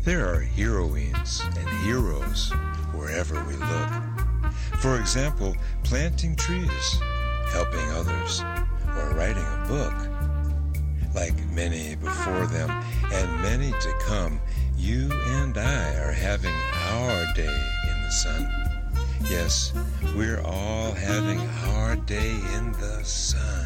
There are heroines and heroes wherever we look. For example, planting trees, helping others, or writing a book. Like many before them and many to come, you and I are having our day in the sun. Yes, we're all having our day in the sun.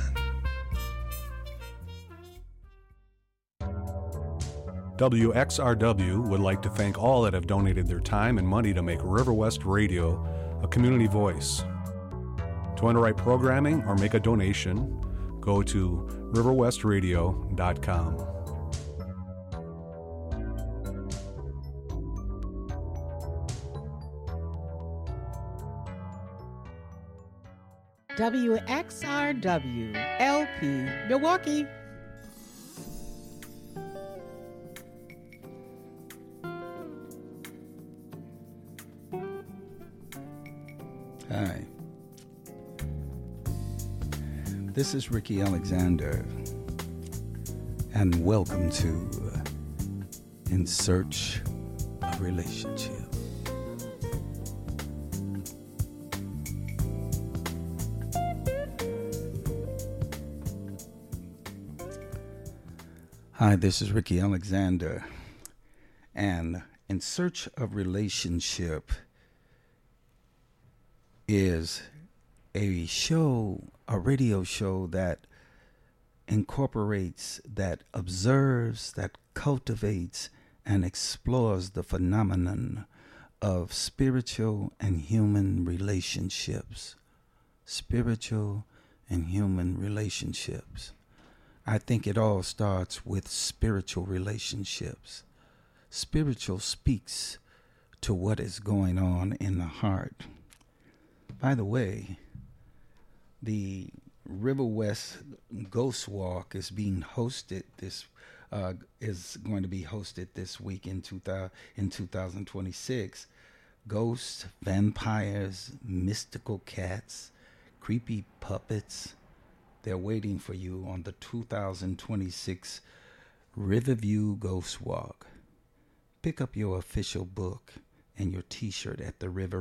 WXRW would like to thank all that have donated their time and money to make River West Radio a community voice. To underwrite programming or make a donation, go to riverwestradio.com. WXRW LP Milwaukee. Hi. This is Ricky Alexander, and welcome to In Search of Relationship. Hi, this is Ricky Alexander, and In Search of Relationship is a radio show that incorporates, that observes, that cultivates, and explores the phenomenon of spiritual and human relationships. Spiritual and human relationships. I think it all starts with spiritual relationships. Spiritual speaks to what is going on in the heart. By the way, the River West Ghost Walk is being hosted is going to be hosted this week in 2026. Ghosts, vampires, mystical cats, creepy puppets. They're waiting for you on the 2026 Riverview Ghost Walk. Pick up your official book and your T-shirt at the River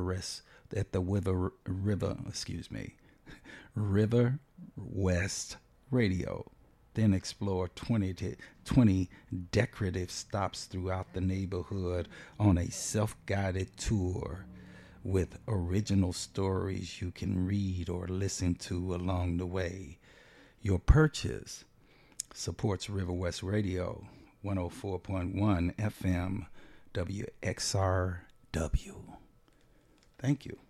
West Radio. Then explore 20 decorative stops throughout the neighborhood on a self-guided tour with original stories you can read or listen to along the way. Your purchase supports River West Radio, 104.1 FM, WXRW. Thank you.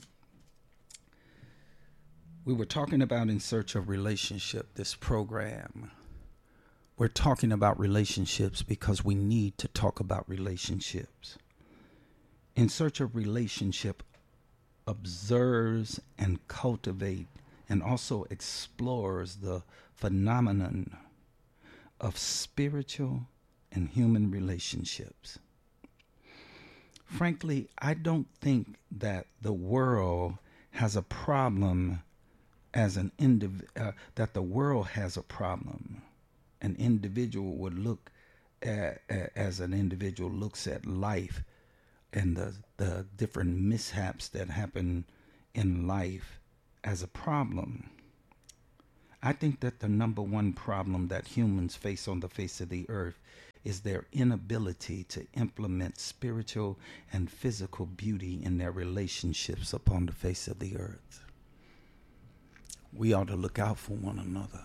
We were talking about In Search of Relationship, this program. We're talking about relationships because we need to talk about relationships. In Search of Relationship observes and cultivates and also explores the phenomenon of spiritual and human relationships. Frankly, I don't think that the world has a problem that the world has a problem. An individual would look at, as an individual looks at life and the different mishaps that happen in life as a problem. I think that the number one problem that humans face on the face of the earth is their inability to implement spiritual and physical beauty in their relationships upon the face of the earth. We ought to look out for one another.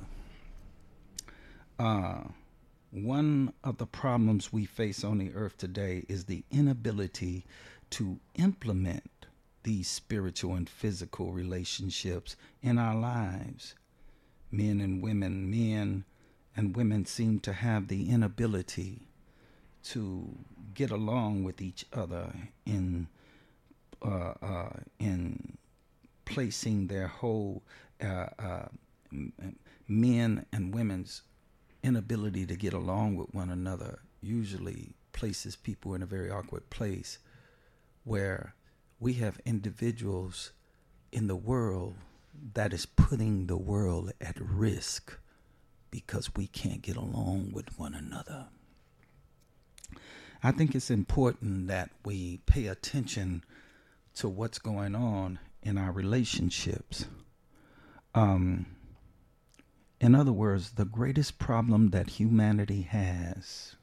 One of the problems we face on the earth today is the inability to implement these spiritual and physical relationships in our lives. Men and women seem to have the inability to get along with each other in placing their whole men and women's inability to get along with one another usually places people in a very awkward place where we have individuals in the world that is putting the world at risk because we can't get along with one another. I think it's important that we pay attention to what's going on in our relationships. In other words, the greatest problem that humanity has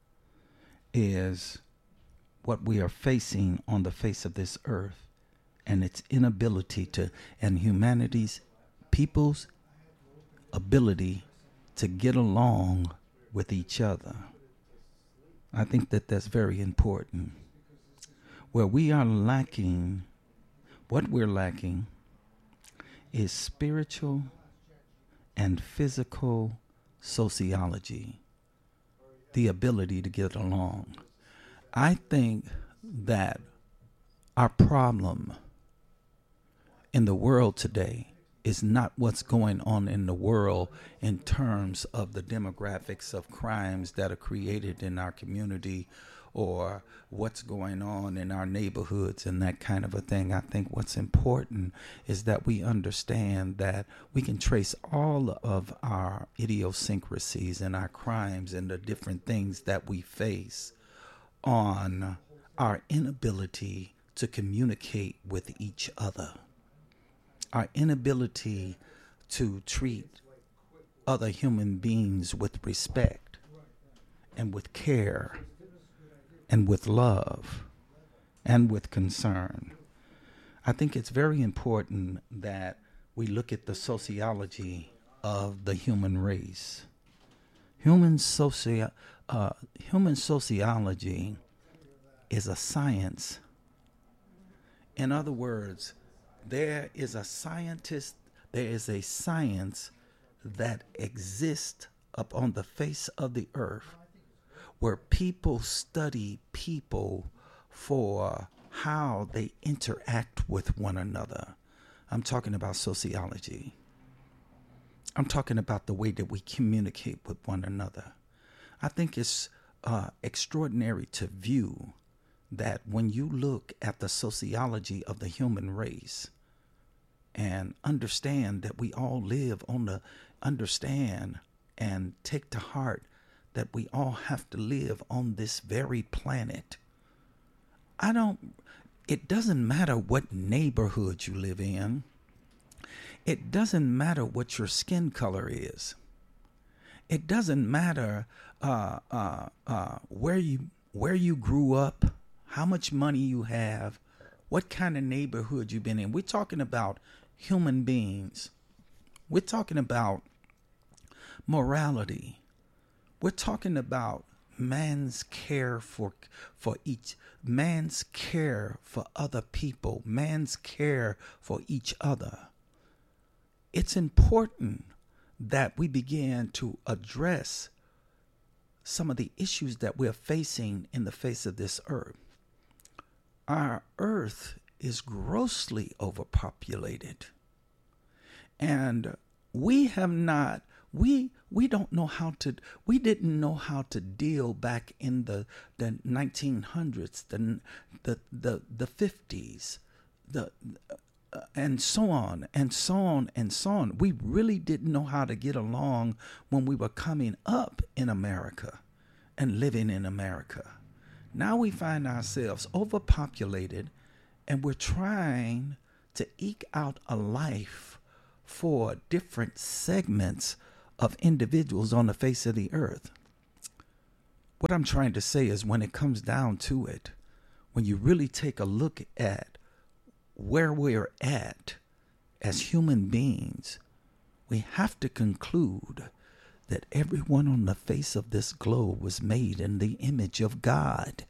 is what we are facing on the face of this earth, and its inability to, and humanity's, people's ability to get along with each other. I think that that's very important. Where we are lacking, what we're lacking is spiritual and physical sociology, the ability to get along. I think that our problem in the world today is not what's going on in the world in terms of the demographics of crimes that are created in our community or what's going on in our neighborhoods and that kind of a thing. I think what's important is that we understand that we can trace all of our idiosyncrasies and our crimes and the different things that we face on our inability to communicate with each other, our inability to treat other human beings with respect and with care and with love and with concern. I think it's very important that we look at the sociology of the human race. Human sociology is a science. In other words, there is a science that exists upon the face of the earth where people study people for how they interact with one another. I'm talking about sociology. I'm talking about the way that we communicate with one another. I think it's extraordinary to view that when you look at the sociology of the human race and understand that we all live on the, understand and take to heart that we all have to live on this very planet. It doesn't matter what neighborhood you live in. It doesn't matter what your skin color is. It doesn't matter where you grew up, how much money you have, what kind of neighborhood you've been in. We're talking about human beings. We're talking about morality. We're talking about man's care for man's care for other people, man's care for each other. It's important that we begin to address some of the issues that we're facing in the face of this earth. Our earth is grossly overpopulated. And we didn't know how to deal back in the 1900s, the 50s, and so on and so on and so on. We really didn't know how to get along when we were coming up in America and living in America. Now we find ourselves overpopulated, and we're trying to eke out a life for different segments of individuals on the face of the earth. What I'm trying to say is, when it comes down to it, when you really take a look at where we're at as human beings, we have to conclude that everyone on the face of this globe was made in the image of God.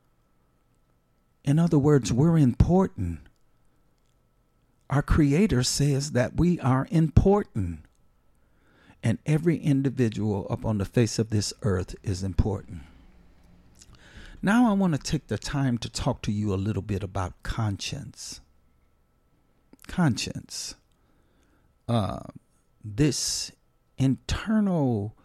In other words, we're important. Our Creator says that we are important. And every individual up on the face of this earth is important. Now I want to take the time to talk to you a little bit about conscience. Conscience. This internal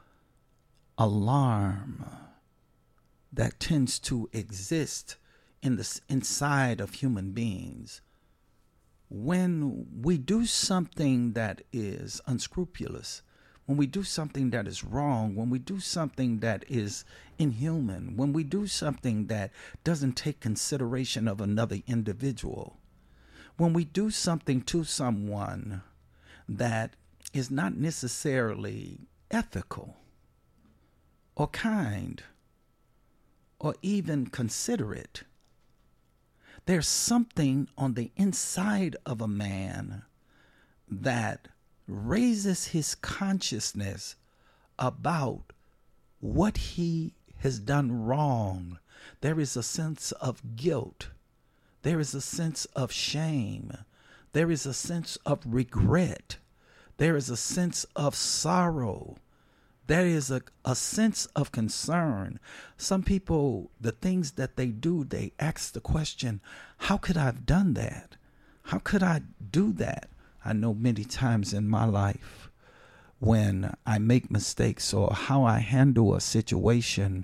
alarm that tends to exist inside of human beings when we do something that is unscrupulous, when we do something that is wrong, when we do something that is inhuman, when we do something that doesn't take consideration of another individual, when we do something to someone that is not necessarily ethical or kind or even considerate, there's something on the inside of a man that raises his consciousness about what he has done wrong. There is a sense of guilt. There is a sense of shame. There is a sense of regret. There is a sense of sorrow. There is a sense of concern. Some people, the things that they do, they ask the question, how could I have done that? How could I do that? I know many times in my life when I make mistakes or how I handle a situation,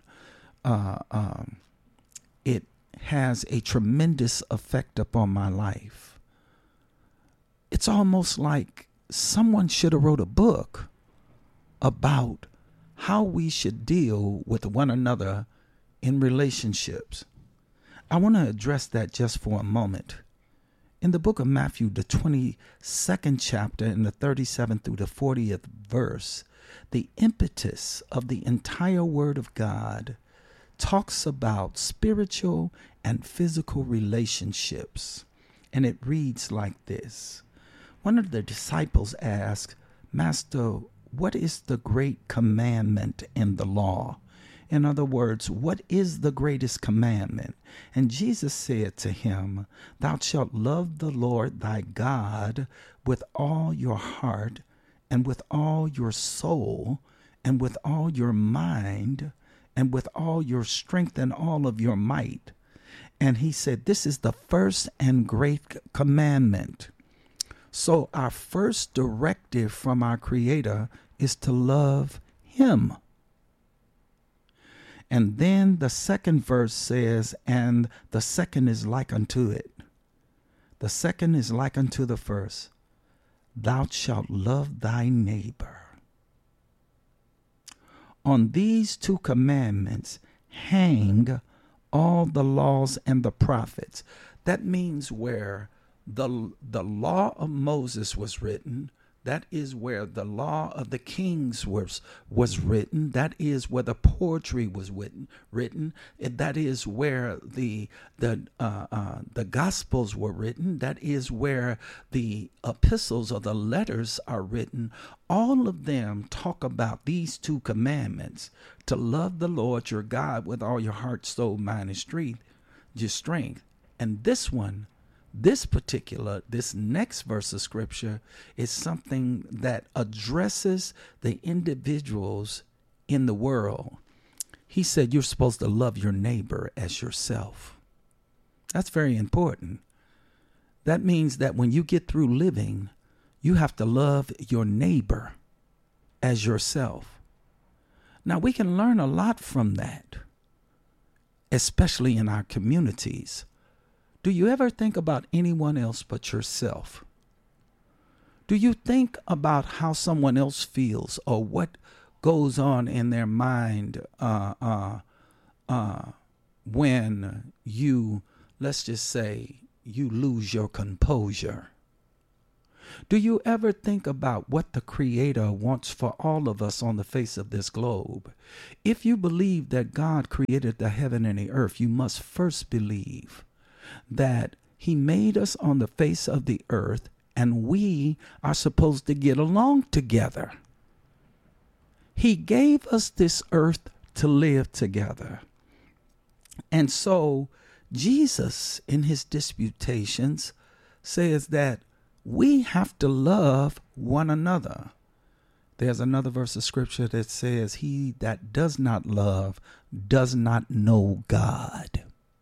it has a tremendous effect upon my life. It's almost like someone should have wrote a book about how we should deal with one another in relationships. I want to address that just for a moment. In the book of Matthew, the 22nd chapter, in the 37th through the 40th verse, the impetus of the entire Word of God talks about spiritual and physical relationships. And it reads like this. One of the disciples asked, Master, what is the great commandment in the law? In other words, what is the greatest commandment? And Jesus said to him, Thou shalt love the Lord thy God with all your heart and with all your soul and with all your mind and with all your strength and all of your might. And he said, this is the first and great commandment. So our first directive from our Creator is to love Him. And then the second verse says, and the second is like unto it. The second is like unto the first. Thou shalt love thy neighbor. On these two commandments hang all the laws and the prophets. That means where the law of Moses was written, that is where the law of the kings was written. That is where the poetry was written. That is where the Gospels were written. That is where the epistles or the letters are written. All of them talk about these two commandments: to love the Lord your God with all your heart, soul, mind, and strength. And this one, this next verse of scripture is something that addresses the individuals in the world. He said you're supposed to love your neighbor as yourself. That's very important. That means that when you get through living, you have to love your neighbor as yourself. Now, we can learn a lot from that, especially in our communities. Do you ever think about anyone else but yourself? Do you think about how someone else feels or what goes on in their mind when you, let's just say, you lose your composure? Do you ever think about what the Creator wants for all of us on the face of this globe? If you believe that God created the heaven and the earth, you must first believe that He made us on the face of the earth and we are supposed to get along together. He gave us this earth to live together. And so Jesus, in His disputations, says that we have to love one another. There's another verse of scripture that says, he that does not love does not know God.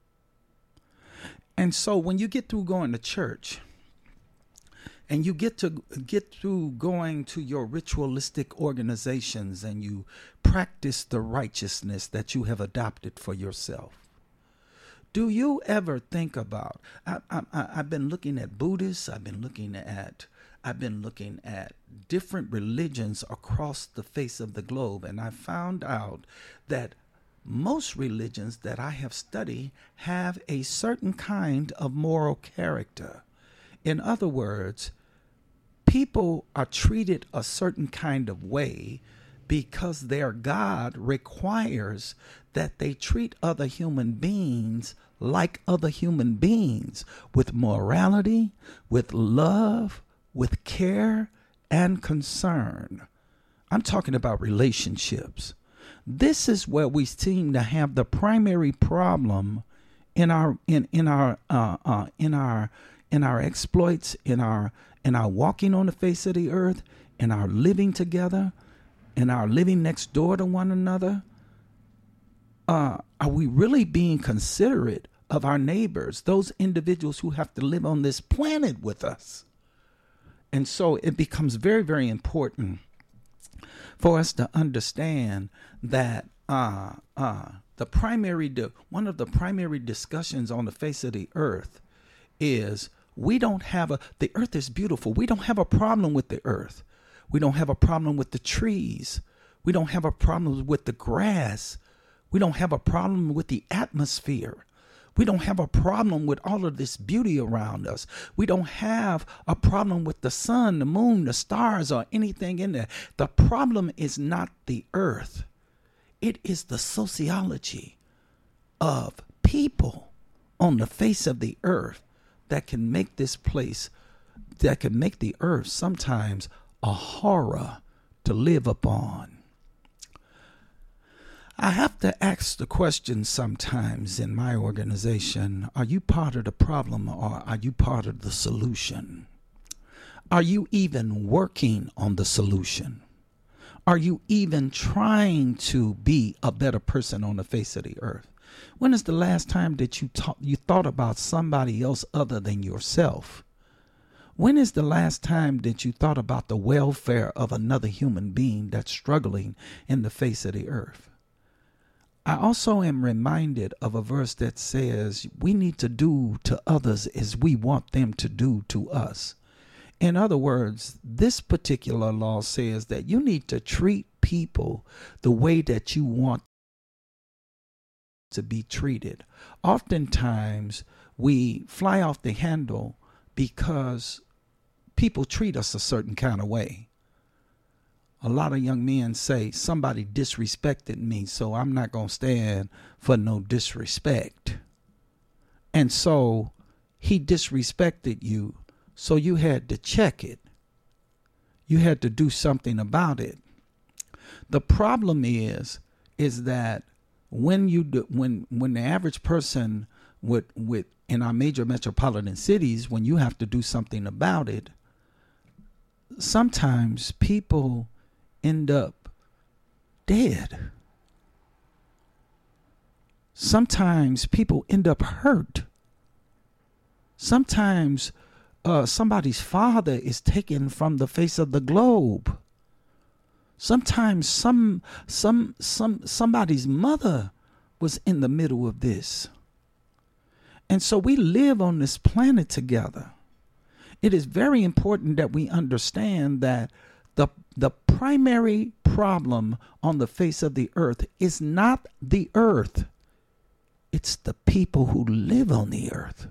And so when you get through going to church and you get through going to your ritualistic organizations and you practice the righteousness that you have adopted for yourself, do you ever think about, I've been looking at Buddhists, I've been looking at I've been looking at different religions across the face of the globe, and I found out that most religions that I have studied have a certain kind of moral character. In other words, people are treated a certain kind of way because their God requires that they treat other human beings like other human beings, with morality, with love, with care and concern. I'm talking about relationships. This is where we seem to have the primary problem in our exploits, in our walking on the face of the earth, in our living together, in our living next door to one another. Are we really being considerate of our neighbors, those individuals who have to live on this planet with us? And so it becomes very, very important for us to understand that one of the primary discussions on the face of the earth is the earth is beautiful. We don't have a problem with the earth. We don't have a problem with the trees. We don't have a problem with the grass. We don't have a problem with the atmosphere. We don't have a problem with all of this beauty around us. We don't have a problem with the sun, the moon, the stars, or anything in there. The problem is not the earth. It is the sociology of people on the face of the earth that can make this place, that can make the earth sometimes a horror to live upon. I have to ask the question sometimes in my organization, are you part of the problem or are you part of the solution? Are you even working on the solution? Are you even trying to be a better person on the face of the earth? When is the last time that you thought about somebody else other than yourself? When is the last time that you thought about the welfare of another human being that's struggling in the face of the earth? I also am reminded of a verse that says we need to do to others as we want them to do to us. In other words, this particular law says that you need to treat people the way that you want to be treated. Oftentimes, we fly off the handle because people treat us a certain kind of way. A lot of young men say somebody disrespected me, so I'm not going to stand for no disrespect. And so he disrespected you, so you had to check it. You had to do something about it. The problem is that when the average person with in our major metropolitan cities, when you have to do something about it, sometimes people end up dead. Sometimes people end up hurt. Sometimes somebody's father is taken from the face of the globe. Sometimes somebody's mother was in the middle of this. And so we live on this planet together. It is very important that we understand that the primary problem on the face of the earth is not the earth. It's the people who live on the earth.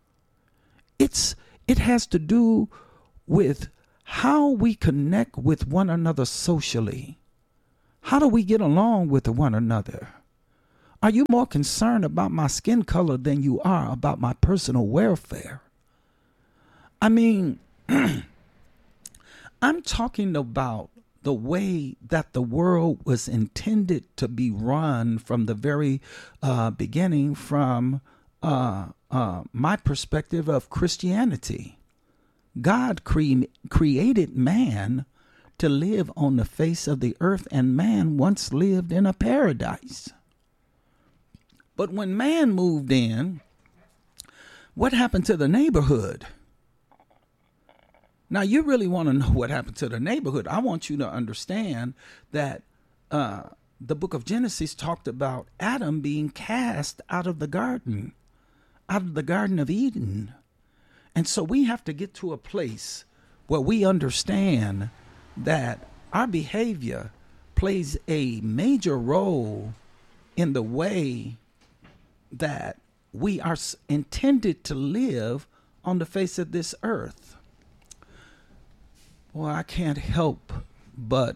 It has to do with how we connect with one another socially. How do we get along with one another? Are you more concerned about my skin color than you are about my personal welfare? I mean, I'm talking about the way that the world was intended to be run from the very beginning, from my perspective of Christianity. God created man to live on the face of the earth, and man once lived in a paradise. But when man moved in, what happened to the neighborhood? Now, you really want to know what happened to the neighborhood. I want you to understand that the book of Genesis talked about Adam being cast out of the Garden of Eden. And so we have to get to a place where we understand that our behavior plays a major role in the way that we are intended to live on the face of this earth. Well, I can't help but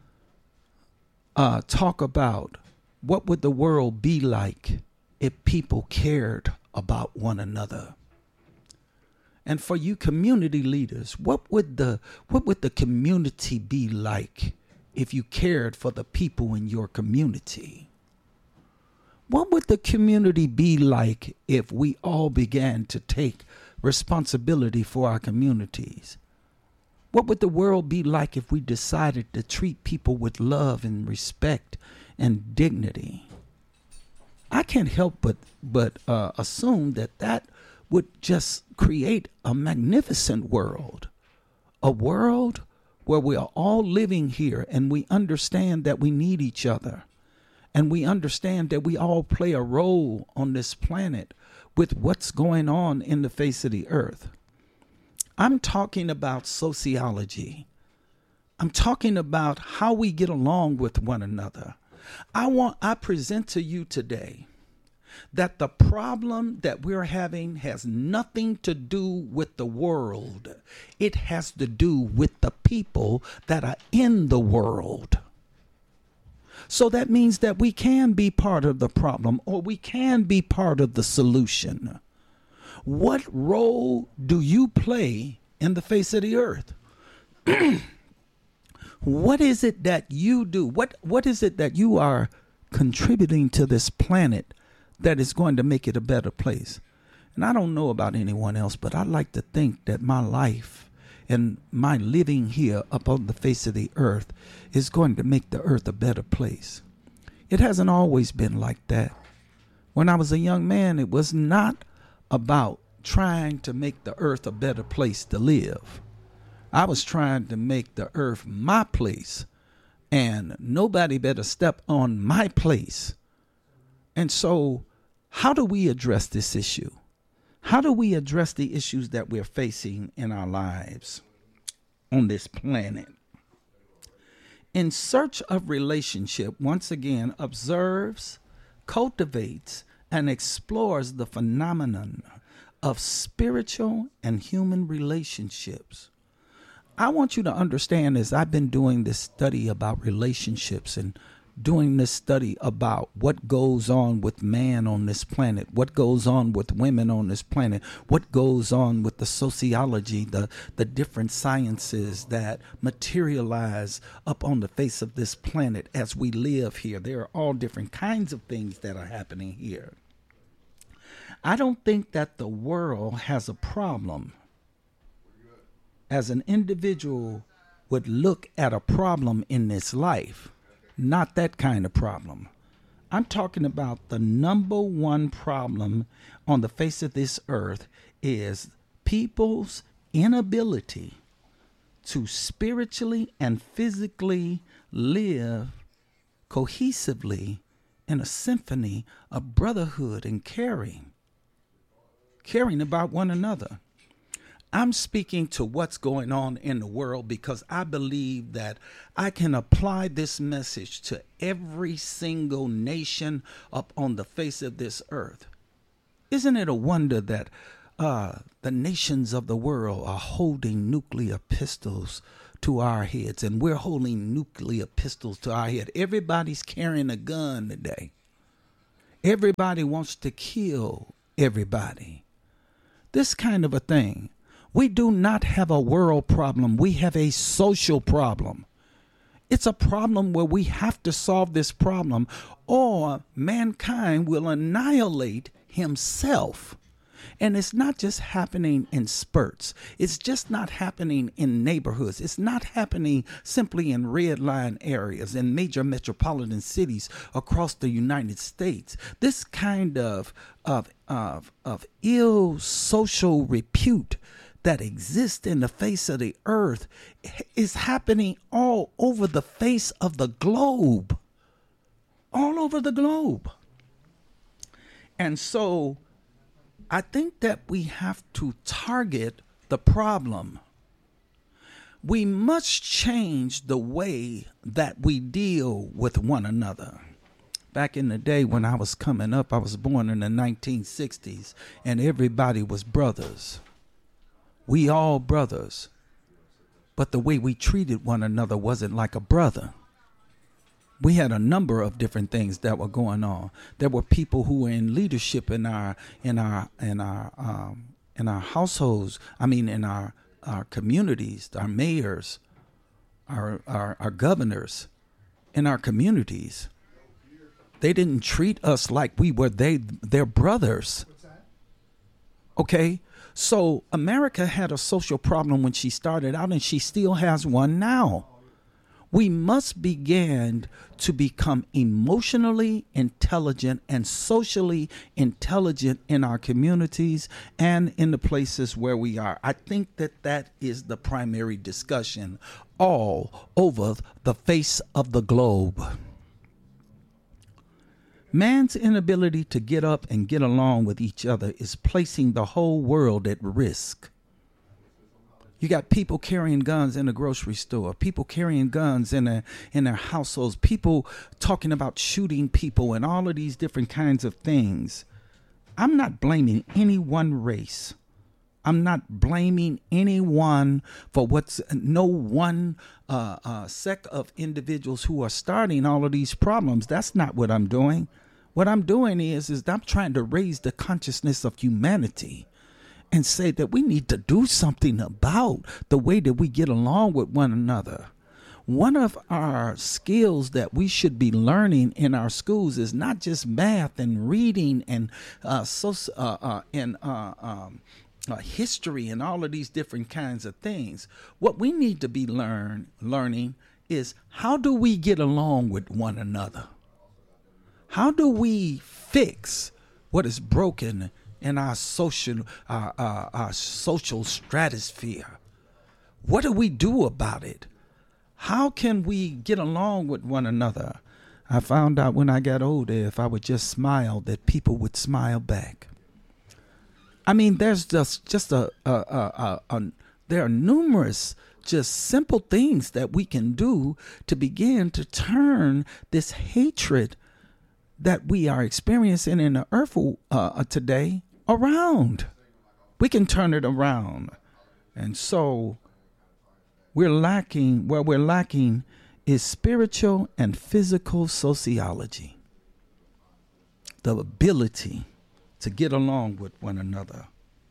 talk about what would the world be like if people cared about one another. And for you community leaders, what would the community be like if you cared for the people in your community? What would the community be like if we all began to take responsibility for our communities? What would the world be like if we decided to treat people with love and respect and dignity? I can't help but assume that would just create a magnificent world, a world where we are all living here and we understand that we need each other, and we understand that we all play a role on this planet with what's going on in the face of the earth. I'm talking about sociology. I'm talking about how we get along with one another. I present to you today that the problem that we're having has nothing to do with the world. It has to do with the people that are in the world. So that means that we can be part of the problem, or we can be part of the solution. What role do you play in the face of the earth? What is it that you do? What is it that you are contributing to this planet that is going to make it a better place? And I don't know about anyone else, but I like to think that my life and my living here upon the face of the earth is going to make the earth a better place. It hasn't always been like that. When I was a young man, it was not about trying to make the earth a better place to live. I was trying to make the earth my place, and nobody better step on my place. And so, how do we address this issue? How do we address the issues that we're facing in our lives on this planet? In Search of Relationship, once again, observes, cultivates, and explores the phenomenon of spiritual and human relationships. I want you to understand, as I've been doing this study about relationships and doing this study about what goes on with man on this planet, what goes on with women on this planet, what goes on with the sociology, the different sciences that materialize up on the face of this planet as we live here. There are all different kinds of things that are happening here. I don't think that the world has a problem. As an individual would look at a problem in this life, not that kind of problem. I'm talking about the number one problem on the face of this earth is people's inability to spiritually and physically live cohesively in a symphony of brotherhood and caring about one another. I'm speaking to what's going on in the world because I believe that I can apply this message to every single nation up on the face of this earth. Isn't it a wonder that the nations of the world are holding nuclear pistols to our heads, and we're holding nuclear pistols to our head? Everybody's carrying a gun today. Everybody wants to kill everybody. This kind of a thing. We do not have a world problem. We have a social problem. It's a problem where we have to solve this problem, or mankind will annihilate himself. And it's not just happening in spurts. It's just not happening in neighborhoods. It's not happening simply in red line areas in major metropolitan cities across the United States. This kind of ill social repute that exists in the face of the earth is happening all over the face of the globe. All over the globe. And so I think that we have to target the problem. We must change the way that we deal with one another. Back in the day when I was coming up, I was born in the 1960s, and everybody was brothers. We all brothers. But the way we treated one another wasn't like a brother. We had a number of different things that were going on. There were people who were in leadership in our households. I mean, in our communities, our mayors, our governors, in our communities. They didn't treat us like we were their brothers. Okay? So America had a social problem when she started out, and she still has one now. We must begin to become emotionally intelligent and socially intelligent in our communities and in the places where we are. I think that is the primary discussion all over the face of the globe. Man's inability to get up and get along with each other is placing the whole world at risk. You got people carrying guns in a grocery store, people carrying guns in their households, people talking about shooting people and all of these different kinds of things. I'm not blaming any one race. I'm not blaming anyone for no one sect of individuals who are starting all of these problems. That's not what I'm doing. What I'm doing is I'm trying to raise the consciousness of humanity and say that we need to do something about the way that we get along with one another. One of our skills that we should be learning in our schools is not just math and reading and history and all of these different kinds of things. What we need to be learning is, how do we get along with one another? How do we fix what is broken in our social stratosphere? What do we do about it? How can we get along with one another? I found out when I got older, if I would just smile, that people would smile back. I mean, there's there are numerous just simple things that we can do to begin to turn this hatred that we are experiencing in the earth today around. We can turn it around. And so where we're lacking is spiritual and physical sociology. The ability to get along with one another.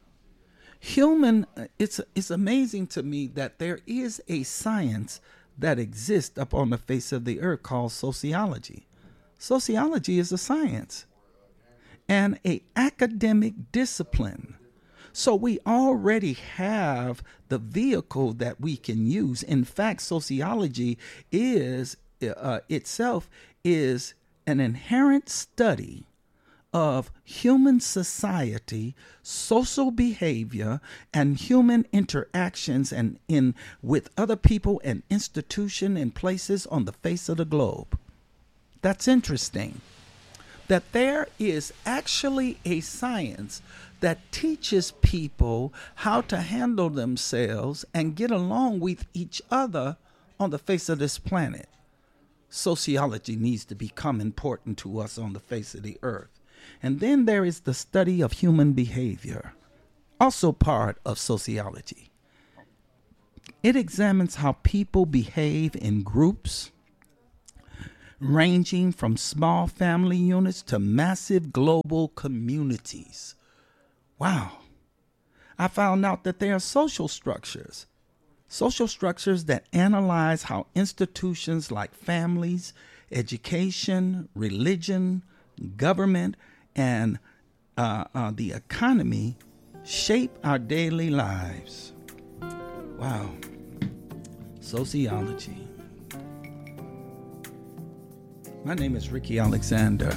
It's amazing to me that there is a science that exists upon the face of the earth called sociology. Sociology is a science and an academic discipline. So we already have the vehicle that we can use. In fact, sociology is itself is an inherent study of human society, social behavior, and human interactions with other people and institutions and places on the face of the globe. That's interesting, that there is actually a science that teaches people how to handle themselves and get along with each other on the face of this planet. Sociology needs to become important to us on the face of the earth. And then there is the study of human behavior, also part of sociology. It examines how people behave in groups, ranging from small family units to massive global communities. Wow. I found out that there are social structures that analyze how institutions like families, education, religion, government, and the economy shape our daily lives. Wow. Sociology. My name is Ricky Alexander.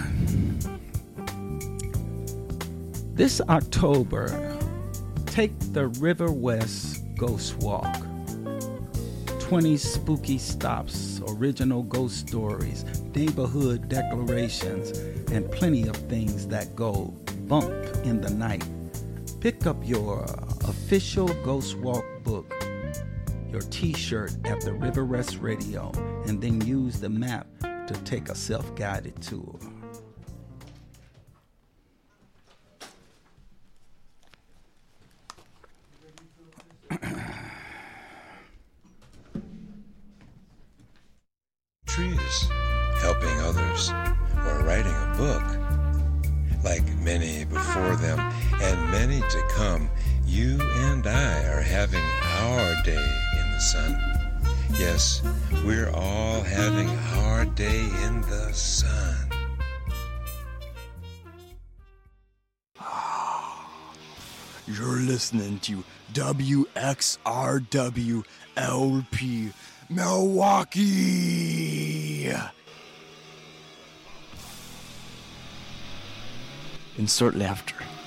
This October, take the River West Ghost Walk. 20 spooky stops, original ghost stories, neighborhood declarations, and plenty of things that go bump in the night. Pick up your official Ghost Walk book your t-shirt at the River West Radio, and then use the map to take a self-guided tour. Trees, helping others, or writing a book. Like many before them and many to come, you and I are having our day in the sun. Yes, we're all having our day in the sun. You're listening to WXRW LP Milwaukee. Insert laughter.